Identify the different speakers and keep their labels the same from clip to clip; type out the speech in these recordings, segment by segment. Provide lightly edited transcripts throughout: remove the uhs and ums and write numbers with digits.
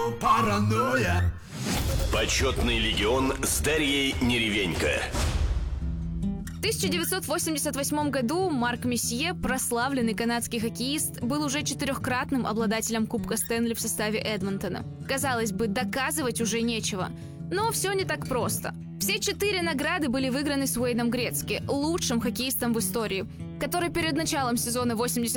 Speaker 1: Паранойя.
Speaker 2: Почетный легион с Дарьей Неревенько.
Speaker 3: В 1988 году Марк Месье, прославленный канадский хоккеист, был уже 4-кратным обладателем Кубка Стэнли в составе Эдмонтона. Казалось бы, доказывать уже нечего. Но все не так просто. Все 4 награды были выиграны с Уэйном Грецки, лучшим хоккеистом в истории, который перед началом сезона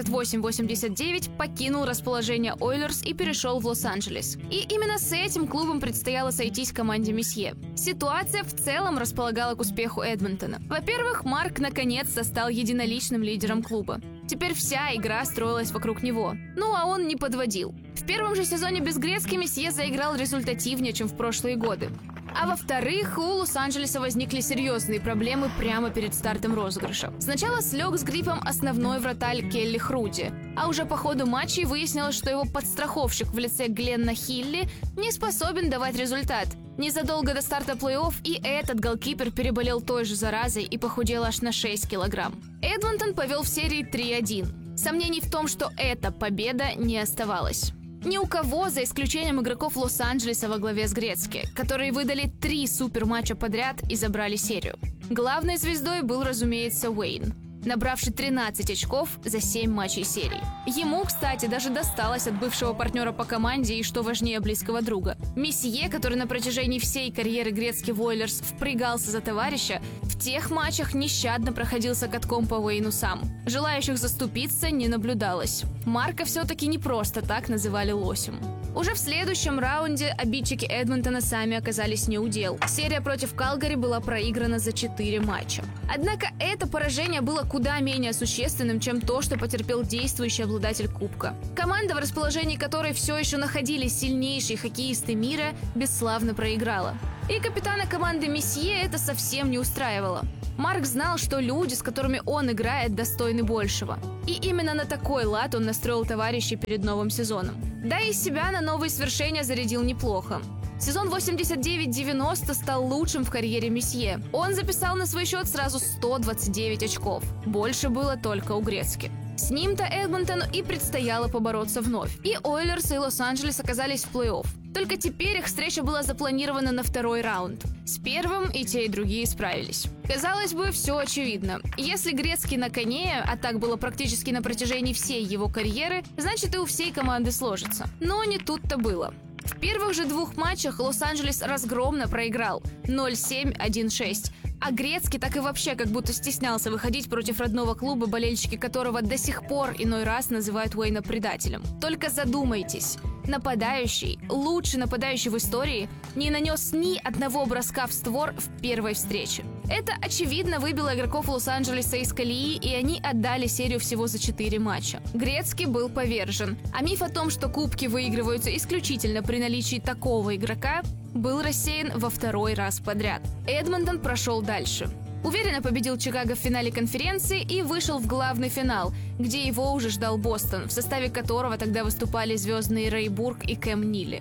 Speaker 3: 88-89 покинул расположение Ойлерс и перешел в Лос-Анджелес. И именно с этим клубом предстояло сойтись команде Месье. Ситуация в целом располагала к успеху Эдмонтона. Во-первых, Марк наконец-то стал единоличным лидером клуба. Теперь вся игра строилась вокруг него. Ну а он не подводил. В первом же сезоне без Грецки Месье заиграл результативнее, чем в прошлые годы. А во-вторых, у Лос-Анджелеса возникли серьезные проблемы прямо перед стартом розыгрыша. Сначала слег с гриппом основной вратарь Келли Хруди, а уже по ходу матчей выяснилось, что его подстраховщик в лице Гленна Хилли не способен давать результат. Незадолго до старта плей-офф и этот голкипер переболел той же заразой и похудел аж на 6 килограмм. Эдмонтон повел в серии 3-1. Сомнений в том, что эта победа, не оставалось. Ни у кого, за исключением игроков Лос-Анджелеса во главе с Грецки, которые выдали 3 суперматча подряд и забрали серию. Главной звездой был, разумеется, Уэйн, набравший 13 очков за 7 матчей серии. Ему, кстати, даже досталось от бывшего партнера по команде и, что важнее, близкого друга. Месье, который на протяжении всей карьеры Грецки в Ойлерс впрягался за товарища, в тех матчах нещадно проходился катком по Уэйну сам. Желающих заступиться не наблюдалось. Марка все-таки не просто так называли лосем. Уже в следующем раунде обидчики Эдмонтона сами оказались не у дел. Серия против Калгари была проиграна за 4 матча. Однако это поражение было куда менее существенным, чем то, что потерпел действующий обладатель Кубка. Команда, в расположении которой все еще находились сильнейшие хоккеисты мира, бесславно проиграла. И капитана команды Месье это совсем не устраивало. Марк знал, что люди, с которыми он играет, достойны большего. И именно на такой лад он настроил товарищей перед новым сезоном. Да и себя на новые свершения зарядил неплохо. Сезон 89-90 стал лучшим в карьере Месье. Он записал на свой счет сразу 129 очков. Больше было только у Грецки. С ним-то Эдмонтону и предстояло побороться вновь. И Ойлерс, и Лос-Анджелес оказались в плей-офф. Только теперь их встреча была запланирована на второй раунд. С первым и те, и другие справились. Казалось бы, все очевидно. Если Грецкий на коне, а так было практически на протяжении всей его карьеры, значит и у всей команды сложится. Но не тут-то было. В первых же 2 матчах Лос-Анджелес разгромно проиграл 0-7-1-6. А Грецкий так и вообще как будто стеснялся выходить против родного клуба, болельщики которого до сих пор иной раз называют Уэйна предателем. Только задумайтесь. Нападающий, лучший нападающий в истории, не нанес ни одного броска в створ в первой встрече. Это, очевидно, выбило игроков Лос-Анджелеса из колеи, и они отдали серию всего за 4 матча. Грецкий был повержен, а миф о том, что кубки выигрываются исключительно при наличии такого игрока, был рассеян во 2-й раз подряд. Эдмонтон прошел дальше. Уверенно победил Чикаго в финале конференции и вышел в главный финал, где его уже ждал Бостон, в составе которого тогда выступали звездные Рэй Бурк и Кэм Нили.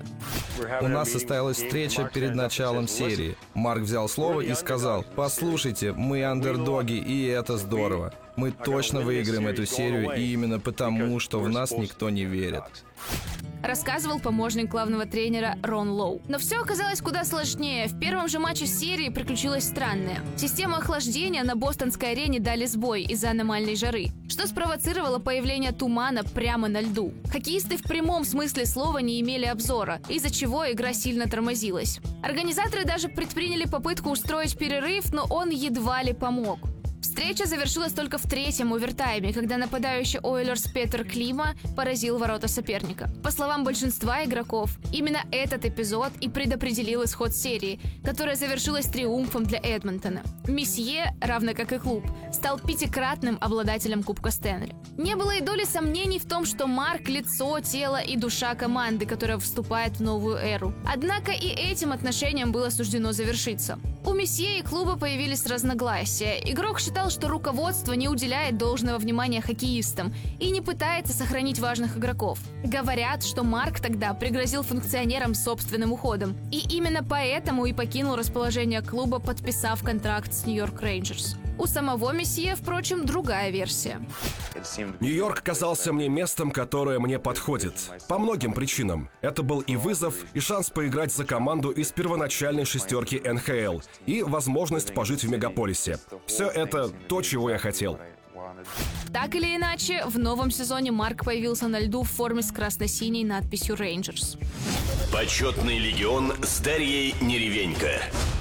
Speaker 4: У нас состоялась встреча перед началом серии. Марк взял слово и сказал: «Послушайте, мы андердоги, и это здорово. Мы точно выиграем эту серию, и именно потому, что в нас никто не верит»,
Speaker 3: рассказывал помощник главного тренера Рон Лоу. Но все оказалось куда сложнее. В первом же матче серии приключилось странное. Систему охлаждения на бостонской арене дали сбой из-за аномальной жары, что спровоцировало появление тумана прямо на льду. Хоккеисты в прямом смысле слова не имели обзора, из-за чего игра сильно тормозилась. Организаторы даже предприняли попытку устроить перерыв, но он едва ли помог. Встреча завершилась только в 3-м овертайме, когда нападающий Ойлерс Петер Клима поразил ворота соперника. По словам большинства игроков, именно этот эпизод и предопределил исход серии, которая завершилась триумфом для Эдмонтона. Месье, равно как и клуб, стал 5-кратным обладателем Кубка Стэнли. Не было и доли сомнений в том, что Марк – лицо, тело и душа команды, которая вступает в новую эру. Однако и этим отношениям было суждено завершиться. У Месье и клуба появились разногласия. Игрок считал, что руководство не уделяет должного внимания хоккеистам и не пытается сохранить важных игроков. Говорят, что Марк тогда пригрозил функционерам собственным уходом. И именно поэтому и покинул расположение клуба, подписав контракт с Нью-Йорк Рейнджерс. У самого месье, впрочем, другая версия.
Speaker 1: Нью-Йорк казался мне местом, которое мне подходит. По многим причинам. Это был и вызов, и шанс поиграть за команду из первоначальной шестерки НХЛ, и возможность пожить в мегаполисе. Все это то, чего я хотел.
Speaker 3: Так или иначе, в новом сезоне Марк появился на льду в форме с красно-синей надписью «Рейнджерс».
Speaker 2: Почетный легион с Дарьей Неревенько.